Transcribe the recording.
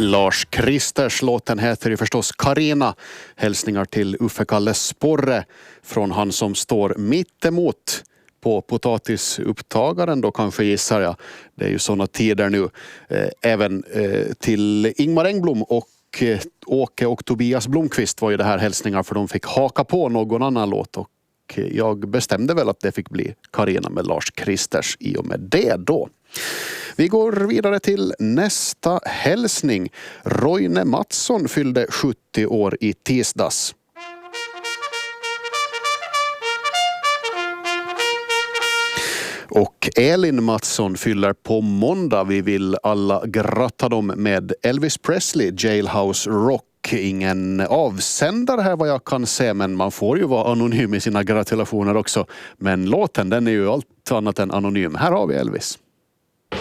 Lars Kristers, låten heter ju förstås Carina. Hälsningar till Uffe Kalle Sporre från han som står mitt emot på potatisupptagaren då, kanske gissar jag. Det är ju sådana tider nu. Även till Ingmar Engblom och Åke och Tobias Blomqvist var ju det här hälsningar, för de fick haka på någon annan låt och jag bestämde väl att det fick bli Carina med Lars Kristers i och med det då. Vi går vidare till nästa hälsning. Roine Mattsson fyllde 70 år i tisdags. Och Elin Mattsson fyller på måndag. Vi vill alla gratta dem med Elvis Presley, Jailhouse Rock. Ingen avsändare här vad jag kan se, men man får ju vara anonym i sina gratulationer också. Men låten, den är ju allt annat än anonym. Här har vi Elvis.